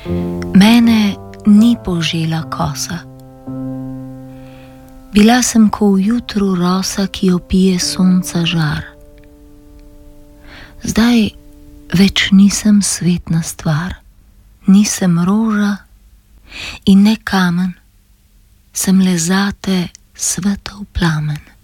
Mene ni požela kosa. Bila sem ko v jutru rosa, ki jo pije sonca žar. Zdaj več nisem svetna stvar, nisem roža in ne kamen, sem le zate svetov plamen.